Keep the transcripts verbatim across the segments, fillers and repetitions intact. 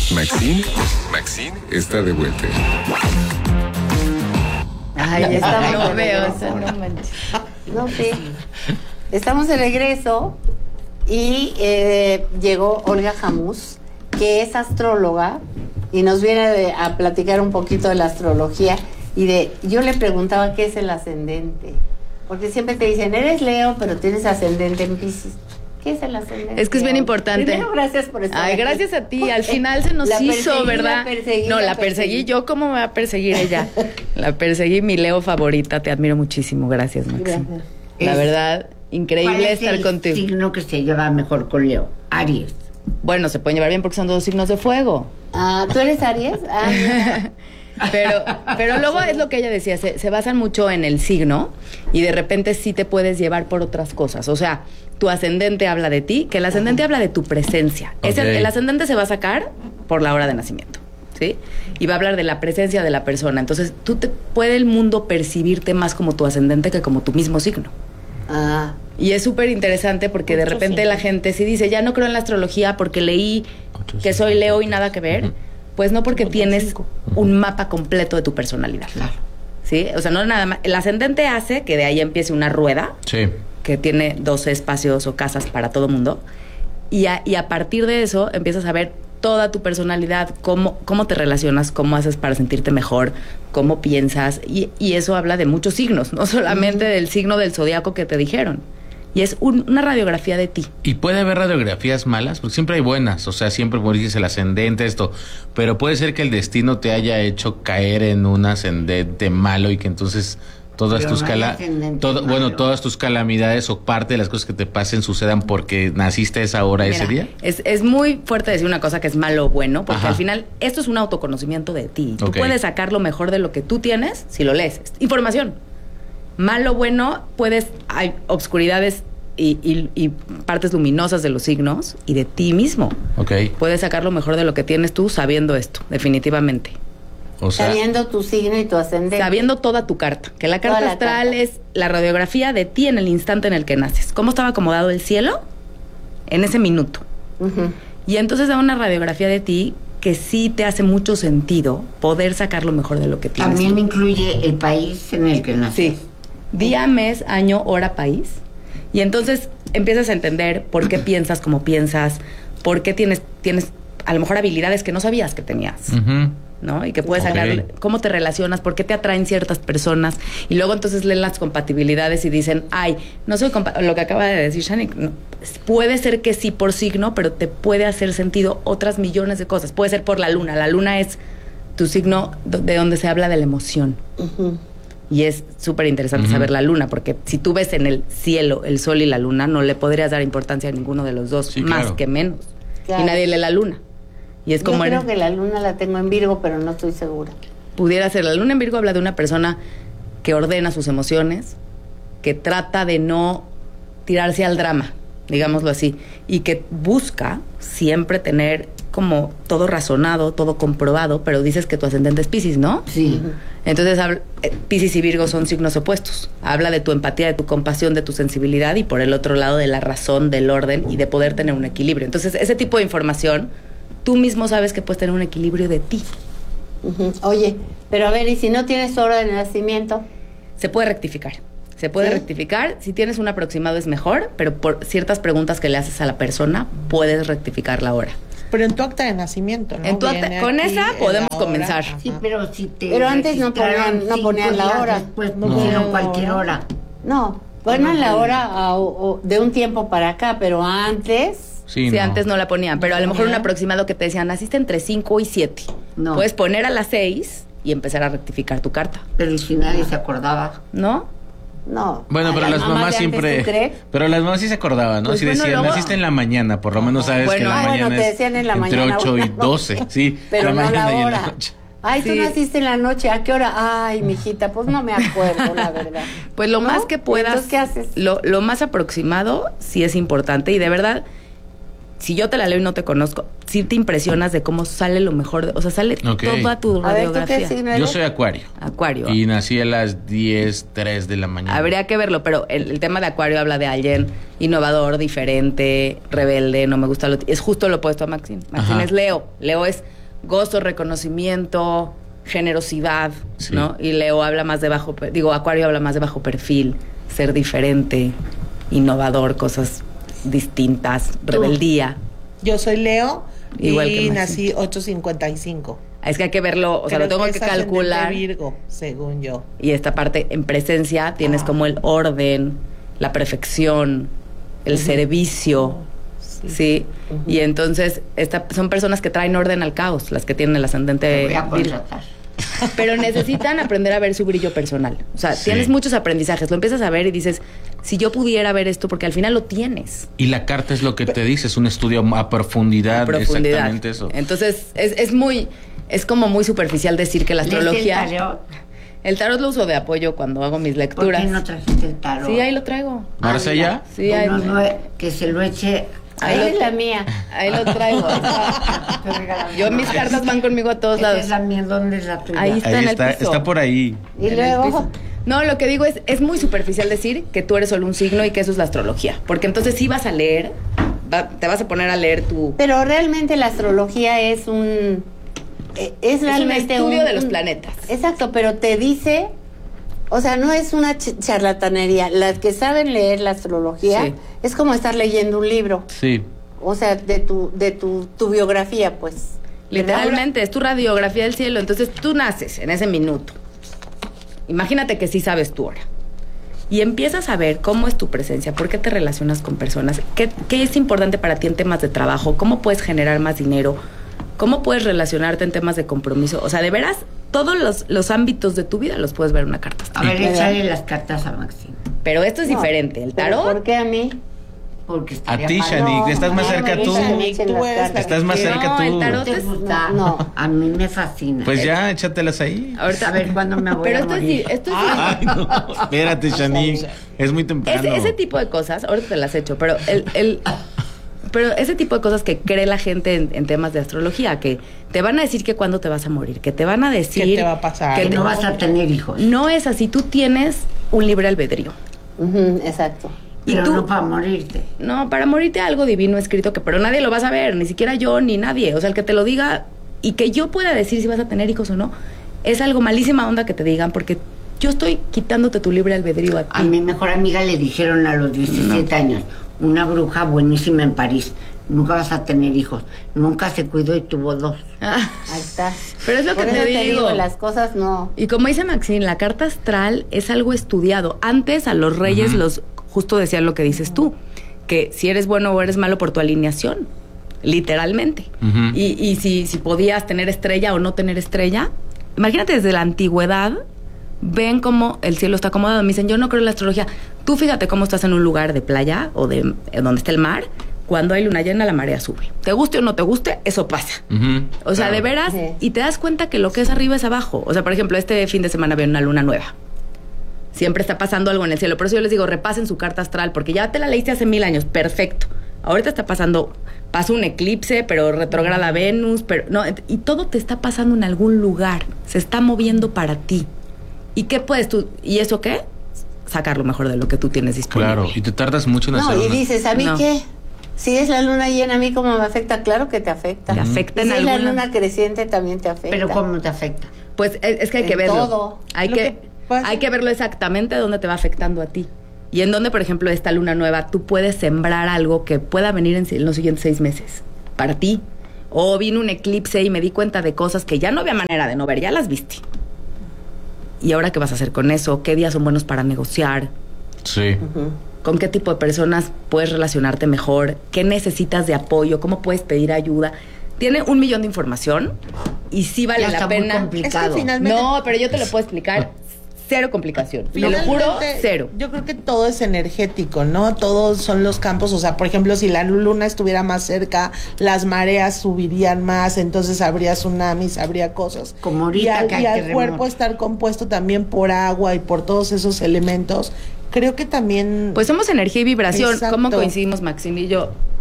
Maxine, Maxine está de vuelta. Ay, estamos No de veo, regreso. o sea, no manches. No, sí. Estamos de regreso y eh, llegó Olga Jamús, que es astróloga y nos viene de- a platicar un poquito de la astrología y de. Yo le preguntaba qué es el ascendente, porque siempre te dicen eres Leo, pero tienes ascendente en Piscis. ¿Qué es el ascendente? Es que es bien importante. Primero, gracias por estar Ay, aquí. gracias a ti. Al final se nos La hizo, perseguí, ¿verdad? la perseguí, no, la la perseguí perseguí. yo. ¿Cómo me va a perseguir ella? La perseguí, mi Leo favorita. Te admiro muchísimo. Gracias, Maxi. Gracias. La Es- verdad, increíble ¿Cuál es estar el contigo. signo que se lleva mejor con Leo? Aries. Bueno, se pueden llevar bien porque son dos signos de fuego. Ah, ¿tú eres Aries? Ah, mira. Pero, pero luego es lo que ella decía, se, se basan mucho en el signo y de repente sí te puedes llevar por otras cosas. O sea, tu ascendente habla de ti, que el ascendente habla de tu presencia. Es el, Ok. el ascendente se va a sacar por la hora de nacimiento, ¿sí? Y va a hablar de la presencia de la persona. Entonces, tú te puede el mundo percibirte más como tu ascendente que como tu mismo signo. Ah, Y es súper interesante porque de Ocho, repente cinco. la gente si dice, ya no creo en la astrología porque leí Ocho, que cinco, soy Leo y ocho. nada que ver, Ujú. pues no porque tienes un mapa completo de tu personalidad. Claro. ¿Sí? O sea, no nada más. El ascendente hace que de ahí empiece una rueda Sí. que tiene doce espacios o casas para todo mundo. Y a, y a partir de eso empiezas a ver toda tu personalidad, cómo, cómo te relacionas, cómo haces para sentirte mejor, cómo piensas. Y, y eso habla de muchos signos, no solamente del signo del zodiaco que te dijeron. Y es un- una radiografía de ti. Y puede haber radiografías malas, porque siempre hay buenas, o sea, siempre como dices el ascendente, esto, pero puede ser que el destino te haya hecho caer en un ascendente malo y que entonces todas Pero tus no hay cala ascendente todo, malo. bueno, todas tus calamidades o parte de las cosas que te pasen sucedan porque naciste a esa hora, ese Mira, día. Es, es muy fuerte decir una cosa que es malo o bueno, porque Ajá. al final esto es un autoconocimiento de ti. Tú Ok. puedes sacar lo mejor de lo que tú tienes si lo lees. Es información. Malo o bueno, puedes, hay obscuridades y, y- y partes luminosas de los signos y de ti mismo. Ok. Puedes sacar lo mejor de lo que tienes tú sabiendo esto, definitivamente. O sea, sabiendo tu signo y tu ascendente. Sabiendo toda tu carta. Que la carta Toda la astral carta. es la radiografía de ti en el instante en el que naces. ¿Cómo estaba acomodado el cielo? En ese minuto. Ujú. Y entonces da una radiografía de ti que sí te hace mucho sentido poder sacar lo mejor de lo que tienes. También incluye el país en el que nací. Sí. Día, mes, año, hora, país. Y entonces empiezas a entender por qué piensas como piensas, por qué tienes, tienes a lo mejor habilidades que no sabías que tenías. ujú. ¿No? Y que puedes Ok. sacar cómo te relacionas, por qué te atraen ciertas personas. Y luego entonces leen las compatibilidades y dicen, ay, no soy compa-". Lo que acaba de decir Shani, no, puede ser que sí por signo, pero te puede hacer sentido otras millones de cosas. Puede ser por la luna. La luna es tu signo do- de donde se habla de la emoción. Ujú. Y es súper interesante Ujú. saber la luna, porque si tú ves en el cielo el sol y la luna, no le podrías dar importancia a ninguno de los dos, Sí, más claro. que menos. Claro. Y nadie lee la luna. Y es como Yo en- creo que la luna la tengo en Virgo, pero no estoy segura. pudiera ser. La luna en Virgo habla de una persona que ordena sus emociones, que trata de no tirarse al drama, digámoslo así, y que busca siempre tener como todo razonado, todo comprobado, pero dices que tu ascendente es Piscis, ¿no? Sí. Entonces, habla- eh, Piscis y Virgo son signos opuestos. Habla de tu empatía, de tu compasión, de tu sensibilidad y por el otro lado de la razón, del orden y de poder tener un equilibrio. Entonces, ese tipo de información, tú mismo sabes que puedes tener un equilibrio de ti. Ujú. Oye, pero a ver, ¿y si no tienes hora de nacimiento? Se puede rectificar. Se puede ¿Sí? rectificar. Si tienes un aproximado es mejor, pero por ciertas preguntas que le haces a la persona, puedes rectificar la hora. Pero en tu acta de nacimiento, ¿no? En tu acta- Viene con aquí esa el podemos ahora. comenzar. Ajá. Sí, pero si te Pero antes no registraron ponían- no cinco ponían la días hora. Después No pusieron ponían la cualquier hora. hora. No, ponen la hora a- o- de un tiempo para acá, pero antes... Sí, Sí, no. antes no la ponían, pero a lo mejor un Ajá. aproximado que te decían, naciste entre cinco y siete. No. Puedes poner a las seis y empezar a rectificar tu carta, Pero si nadie se acordaba. ¿no? No. Bueno, a pero las mamás de antes, siempre. ¿tú crees? Pero las mamás sí se acordaban, ¿no? Pues si bueno, decían, luego- naciste en la mañana, por lo menos sabes Bueno, que la ah, mañana bueno, te es decían en la entre mañana, ocho y bueno. doce, sí. Pero no mañana la y en hora. la noche. Ay, tú Sí. naciste en la noche, ¿a qué hora? Ay, mijita, pues no me acuerdo, la verdad. Pues lo ¿No? más que puedas. Entonces, ¿qué haces? Lo, lo más aproximado sí es importante y de verdad si yo te la leo y no te conozco, sí te impresionas de cómo sale lo mejor, de, o sea, sale Ok. toda tu A ver, ¿tú qué radiografía. signo Yo eres? soy Acuario. Acuario. Y nací a las diez, tres de la mañana. Habría que verlo, pero el, el tema de Acuario habla de alguien innovador, diferente, rebelde, no me gusta lo... Es justo lo opuesto a Maxine. Maxine Ajá. es Leo. Leo es gozo, reconocimiento, generosidad, Sí. ¿no? Y Leo habla más de bajo... per- Digo, Acuario habla más de bajo perfil, ser diferente, innovador, cosas distintas, rebeldía. Yo soy Leo Igual que y Maxine. nací ocho cincuenta y cinco. Es que hay que verlo, o sea, Creo lo tengo que es ascendente calcular. Virgo, según yo. Y esta parte en presencia tienes como el orden, la perfección, el servicio, ¿sí? Y entonces esta, son personas que traen orden al caos, las que tienen el Te ascendente voy a Virgo. contratar. Pero necesitan aprender a ver su brillo personal. O sea, Sí. tienes muchos aprendizajes, lo empiezas a ver y dices, si yo pudiera ver esto, porque al final lo tienes. Y la carta es lo que te dice, es un estudio a profundidad, a profundidad. exactamente eso. Entonces, es, es muy, es como muy superficial decir que la ¿Lees el astrología... tarot? El tarot lo uso de apoyo cuando hago mis ¿Por lecturas. qué no trajiste el tarot? Sí, ahí lo traigo. ¿Marsella? Sí, Que ahí, no, no, que se lo eche. ahí Ahí es lo, la mía. ahí lo traigo. Yo, mis cartas van conmigo a todos Esa lados. es la mía, ¿dónde es la tuya? Ahí está Ahí en el está, piso. está por ahí. Y En el luego, piso. No, lo que digo es, es muy superficial decir que tú eres solo un signo y que eso es la astrología. Porque entonces sí vas a leer, va- te vas a poner a leer tu... pero realmente la astrología es un... eh, Es realmente un estudio un- de los un- planetas. Exacto, pero te dice... O sea, no es una ch- charlatanería. Las que saben leer la astrología Sí. es como estar leyendo un libro. Sí. O sea, de tu de tu, tu biografía, pues. Literalmente, es tu radiografía del cielo. Entonces tú naces en ese minuto. Imagínate que sí sabes tu hora. Y empiezas a ver cómo es tu presencia, por qué te relacionas con personas, qué, qué es importante para ti en temas de trabajo, cómo puedes generar más dinero, cómo puedes relacionarte en temas de compromiso. O sea, de veras, todos los, los ámbitos de tu vida los puedes ver en una carta A astral. ver, échale las cartas a Maxine. Pero esto es No, diferente. El pero tarot... ¿por qué a mí? Porque A estaría ti, mal. Shani, No, estás más no, cerca me tú. gusta. Shani, tú eres la Estás que más quiere. cerca No, tú. el tarot ¿Te es... gusta? No. A mí me fascina. Pues ya, échatelas ahí. Ahorita, A ver, ¿cuándo me voy pero a esto morir? es, esto es Ay, no. Espérate, Shani. Es muy temprano. Ese, ese tipo de cosas, ahorita te las he hecho, pero el, el pero ese tipo de cosas que cree la gente en, en temas de astrología, que te van a decir que cuándo te vas a morir, que te van a decir ¿Qué te va a pasar? que Que te- no vas a tener hijos. no es así, tú tienes un libre albedrío. Ujú, exacto. Y Pero tú- no para morirte. No, para morirte algo divino escrito que pero nadie lo va a saber, ni siquiera yo ni nadie, o sea, el que te lo diga y que yo pueda decir si vas a tener hijos o no, es algo malísima onda que te digan porque yo estoy quitándote tu libre albedrío a ti. A mi mejor amiga le dijeron a los diecisiete años, una bruja buenísima en París, nunca vas a tener hijos. Nunca se cuidó y tuvo dos. Ah, Ahí está. pero es lo que Por te eso digo. las cosas no. Y como dice Maxine, la carta astral es algo estudiado. Antes a los reyes los justo decían lo que dices tú, que si eres bueno o eres malo por tu alineación, literalmente. Ujú. Y, y si, si podías tener estrella o no tener estrella, imagínate desde la antigüedad, ven cómo el cielo está acomodado. Me dicen, yo no creo en la astrología. Tú fíjate cómo estás en un lugar de playa o de eh, donde está el mar, cuando hay luna llena la marea sube. Te guste o no te guste, eso pasa. Ujú, O sea, claro. de veras, Sí. y te das cuenta que lo que es arriba es abajo. O sea, por ejemplo, este fin de semana había una luna nueva. Siempre está pasando algo en el cielo. Por eso yo les digo, repasen su carta astral, porque ya te la leíste hace mil años. Perfecto. Ahorita está pasando, pasa un eclipse, pero retrograda Venus, pero no, y todo te está pasando en algún lugar. Se está moviendo para ti. ¿Y qué puedes tú? ¿Y eso qué? Sacar lo mejor de lo que tú tienes disponible. Claro, y te tardas mucho en No, hacer y una- dices, ¿a mí No. qué? Si es la luna llena, ¿a mí cómo me afecta? Claro que te afecta. Te afecta Y en si es la alguna- luna creciente, también te afecta. Pero ¿cómo te afecta? Pues es, es que hay que En verlo. todo. Hay Lo que, que pasa- hay que verlo exactamente dónde te va afectando a ti. Y en dónde, por ejemplo, esta luna nueva, tú puedes sembrar algo que pueda venir en, en los siguientes seis meses. Para ti. O vino un eclipse y me di cuenta de cosas que ya no había manera de no ver, ya las viste. ¿Y ahora qué vas a hacer con eso? ¿Qué días son buenos para negociar? Sí. ¿Con qué tipo de personas puedes relacionarte mejor? ¿Qué necesitas de apoyo? ¿Cómo puedes pedir ayuda? Tiene un millón de información y sí vale Ya la está muy pena. complicado. Es que finalmente- No, pero yo te lo puedo explicar. Cero complicación. Te lo juro, Finalmente, cero. Yo creo que todo es energético, ¿no? Todos son los campos, o sea, por ejemplo, si la luna estuviera más cerca, las mareas subirían más, entonces habría tsunamis, habría cosas. Como ahorita y al, que hay y al terremotos. cuerpo estar compuesto también por agua y por todos esos elementos, creo que también... Pues somos energía y vibración. Exacto. ¿Cómo coincidimos, Maxine y yo?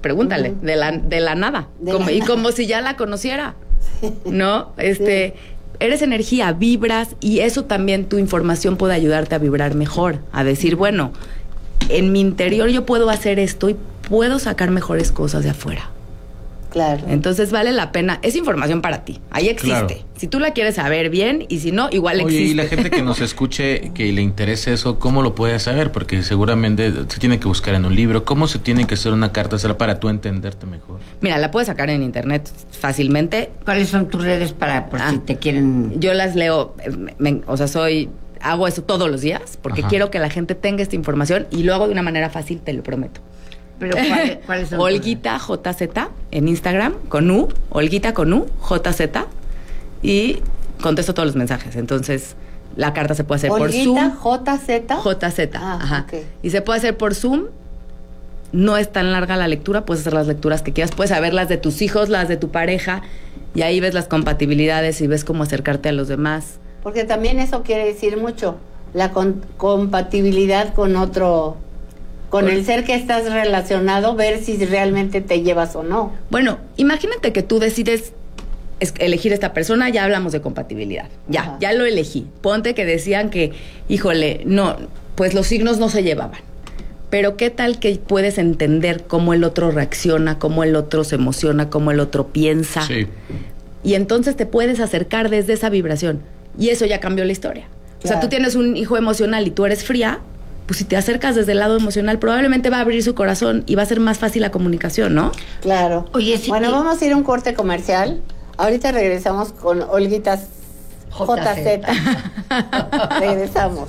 pregúntale, Uh-huh. de la, de la nada. De como, la y nada. como si ya la conociera. ¿No? Este, sí. Eres energía, vibras, y eso también, tu información puede ayudarte a vibrar mejor, a decir, bueno, en mi interior yo puedo hacer esto y puedo sacar mejores cosas de afuera. Claro. Entonces vale la pena, es información para ti, ahí existe. Claro. Si tú la quieres saber bien, y si no, igual Oye, existe. y la gente que nos escuche, que le interese eso, ¿cómo lo puede saber? Porque seguramente se tiene que buscar en un libro. ¿Cómo se tiene que hacer una carta astral para tú entenderte mejor? Mira, la puedes sacar en internet fácilmente. ¿Cuáles son tus redes para por ah, si te quieren? Yo las leo, me, o sea, soy... hago eso todos los días, porque Ajá. quiero que la gente tenga esta información, y lo hago de una manera fácil, te lo prometo. Pero ¿cuáles cuál son? Olguita J Z en Instagram, con U, Olguita con U, J Z, y contesto todos los mensajes. Entonces, la carta se puede hacer Olguita, por Zoom. J Z. J Z, ah, ajá. Okay. Y se puede hacer por Zoom. No es tan larga la lectura, puedes hacer las lecturas que quieras, puedes saber las de tus hijos, las de tu pareja, y ahí ves las compatibilidades y ves cómo acercarte a los demás. Porque también eso quiere decir mucho, la con- compatibilidad con otro... Con el ser que estás relacionado, ver si realmente te llevas o no. Bueno, imagínate que tú decides elegir esta persona, ya hablamos de compatibilidad. Ya, Ajá. ya lo elegí. Ponte que decían que, híjole, no, pues los signos no se llevaban. Pero ¿qué tal que puedes entender cómo el otro reacciona, cómo el otro se emociona, cómo el otro piensa? Sí. Y entonces te puedes acercar desde esa vibración. Y eso ya cambió la historia. Claro. O sea, tú tienes un hijo emocional y tú eres fría, pues si te acercas desde el lado emocional, probablemente va a abrir su corazón y va a ser más fácil la comunicación, ¿no? Claro. Oye, sí, bueno, y... vamos a ir a un corte comercial. Ahorita regresamos con Olguitas J Z. Regresamos.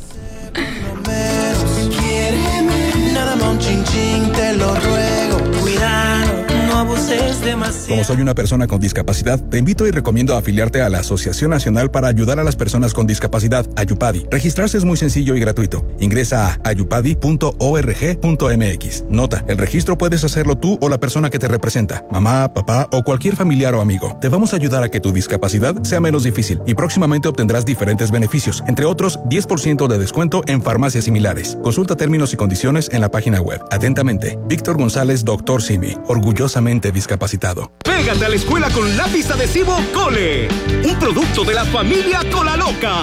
Nada más un chin chin, te lo ruego. Cuidado, no abuses demasiado. Como soy una persona con discapacidad, te invito y recomiendo afiliarte a la Asociación Nacional para Ayudar a las Personas con Discapacidad, Ayupadi. Registrarse es muy sencillo y gratuito. Ingresa a ayupadi punto org punto mx. Nota, el registro puedes hacerlo tú o la persona que te representa, mamá, papá o cualquier familiar o amigo. Te vamos a ayudar a que tu discapacidad sea menos difícil y próximamente obtendrás diferentes beneficios, entre otros diez por ciento de descuento en farmacias similares. Consulta términos y condiciones en la página web. Atentamente, Víctor González, doctor Simi, orgullosamente discapacitado. Pégate a la escuela con lápiz adhesivo Cole, un producto de la familia Colaloca.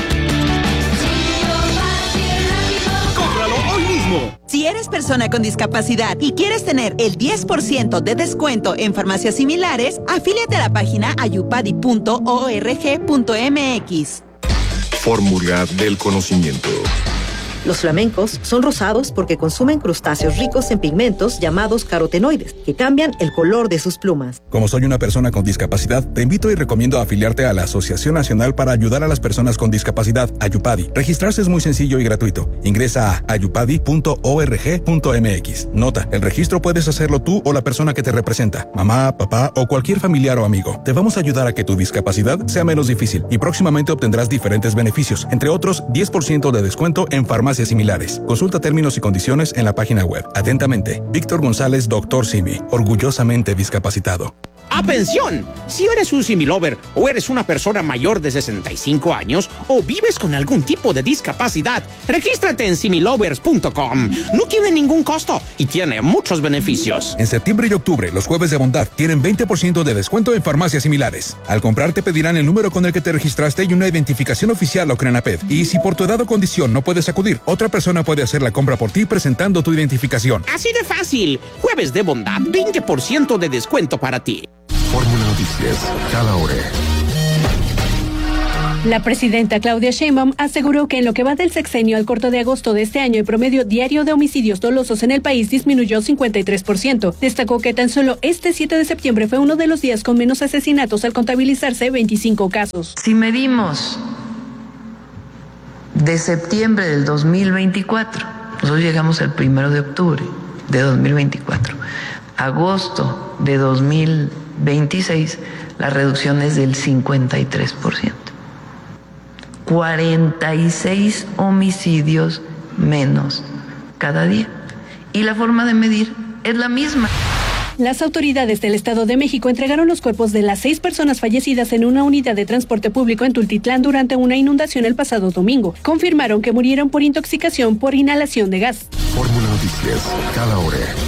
¡Cómpralo hoy mismo! Si eres persona con discapacidad y quieres tener el diez por ciento de descuento en farmacias similares, afíliate a la página ayupadi punto org punto mx. Fórmula del conocimiento. Los flamencos son rosados porque consumen crustáceos ricos en pigmentos llamados carotenoides, que cambian el color de sus plumas. Como soy una persona con discapacidad, te invito y recomiendo afiliarte a la Asociación Nacional para Ayudar a las Personas con Discapacidad, Ayupadi. Registrarse es muy sencillo y gratuito. Ingresa a ayupadi punto org punto mx. Nota, el registro puedes hacerlo tú o la persona que te representa, mamá, papá o cualquier familiar o amigo. Te vamos a ayudar a que tu discapacidad sea menos difícil y próximamente obtendrás diferentes beneficios, entre otros diez por ciento de descuento en farmacias similares. Consulta términos y condiciones en la página web. Atentamente, Víctor González, doctor Simi, orgullosamente discapacitado. ¡Atención! Si eres un similover o eres una persona mayor de sesenta y cinco años o vives con algún tipo de discapacidad, regístrate en similovers punto com. No tiene ningún costo y tiene muchos beneficios. En septiembre y octubre, los jueves de bondad tienen veinte por ciento de descuento en farmacias similares. Al comprar te pedirán el número con el que te registraste y una identificación oficial o CRENAPED. Y si por tu edad o condición no puedes acudir, otra persona puede hacer la compra por ti presentando tu identificación. Así de fácil. Jueves de bondad, veinte por ciento de descuento para ti. Fórmula Noticias, cada hora. La presidenta Claudia Sheinbaum aseguró que en lo que va del sexenio al corto de agosto de este año el promedio diario de homicidios dolosos en el país disminuyó cincuenta y tres por ciento. Destacó que tan solo este siete de septiembre fue uno de los días con menos asesinatos al contabilizarse veinticinco casos. Si medimos de septiembre del dos mil veinticuatro, nosotros llegamos el primero de octubre de dos mil veinticuatro, agosto de dos mil veintiséis, la reducción es del cincuenta y tres por ciento. cuarenta y seis homicidios menos cada día. Y la forma de medir es la misma. Las autoridades del Estado de México entregaron los cuerpos de las seis personas fallecidas en una unidad de transporte público en Tultitlán durante una inundación el pasado domingo. Confirmaron que murieron por intoxicación por inhalación de gas. Fórmula Noticias, cada hora.